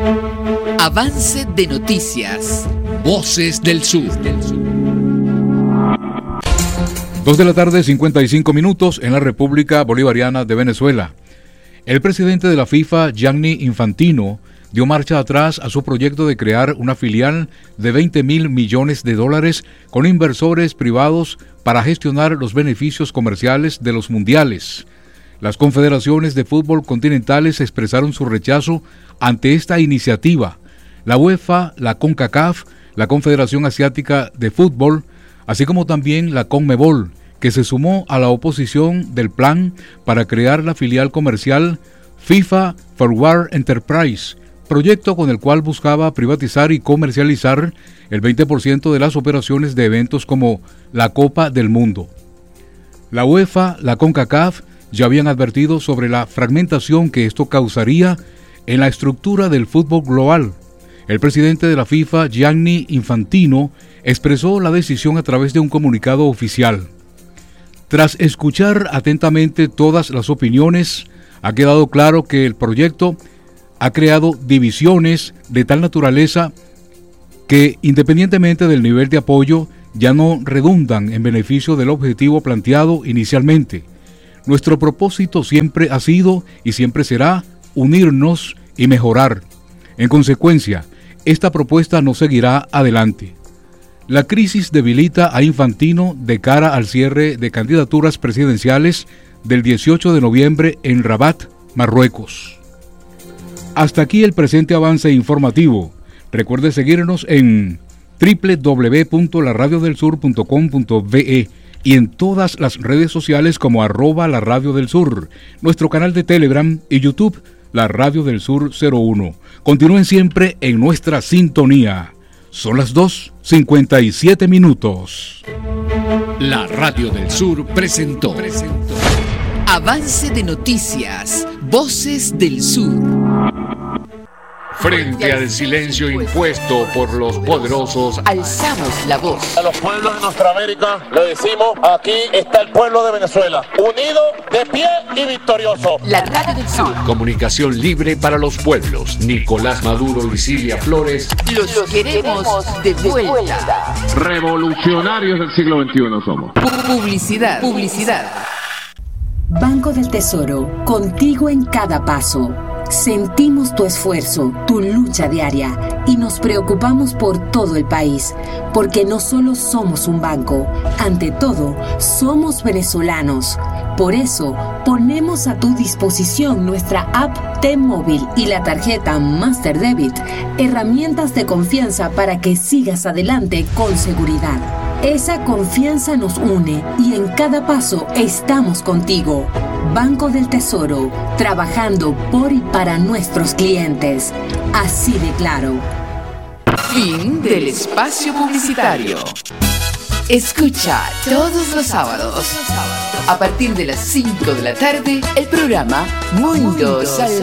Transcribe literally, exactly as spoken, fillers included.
Avance de noticias. Voces del Sur. Dos de la tarde, cincuenta y cinco minutos en la República Bolivariana de Venezuela. El presidente de la FIFA, Gianni Infantino, dio marcha atrás a su proyecto de crear una filial de veinte mil millones de dólares con inversores privados para gestionar los beneficios comerciales de los mundiales. Las confederaciones de fútbol continentales expresaron su rechazo ante esta iniciativa. La UEFA, la CONCACAF, la Confederación Asiática de Fútbol, así como también la CONMEBOL, que se sumó a la oposición del plan para crear la filial comercial FIFA Forward Enterprise, proyecto con el cual buscaba privatizar y comercializar el veinte por ciento de las operaciones de eventos como la Copa del Mundo. La UEFA, la CONCACAF, ya habían advertido sobre la fragmentación que esto causaría en la estructura del fútbol global. El presidente de la FIFA, Gianni Infantino, expresó la decisión a través de un comunicado oficial. Tras escuchar atentamente todas las opiniones, ha quedado claro que el proyecto ha creado divisiones de tal naturaleza que, independientemente del nivel de apoyo, ya no redundan en beneficio del objetivo planteado inicialmente. Nuestro propósito siempre ha sido y siempre será unirnos y mejorar. En consecuencia, esta propuesta no seguirá adelante. La crisis debilita a Infantino de cara al cierre de candidaturas presidenciales del dieciocho de noviembre en Rabat, Marruecos. Hasta aquí el presente avance informativo. Recuerde seguirnos en doble u doble u doble u punto la radio del sur punto com punto be y en todas las redes sociales como arroba la radio del sur, nuestro canal de Telegram y YouTube, la Radio del Sur cero uno. Continúen siempre en nuestra sintonía. Son las dos cincuenta y siete minutos. La Radio del Sur presentó, presentó Avance de noticias. Voces del Sur. Frente al silencio impuesto por los poderosos, alzamos la voz. A los pueblos de nuestra América le decimos, aquí está el pueblo de Venezuela, unido, de pie y victorioso. La Radio del Sur. Comunicación libre para los pueblos. Nicolás Maduro y Silvia Flores. Los, los queremos de vuelta. Revolucionarios del siglo veintiuno somos. Publicidad. Publicidad. Banco del Tesoro, contigo en cada paso. Sentimos tu esfuerzo, tu lucha diaria y nos preocupamos por todo el país, porque no solo somos un banco, ante todo, somos venezolanos. Por eso, ponemos a tu disposición nuestra app T-Móvil y la tarjeta Master Debit, herramientas de confianza para que sigas adelante con seguridad. Esa confianza nos une y en cada paso estamos contigo. Banco del Tesoro, trabajando por y para nuestros clientes. Así de claro. Fin del espacio publicitario. Escucha todos los sábados, a partir de las cinco de la tarde, el programa Mundos al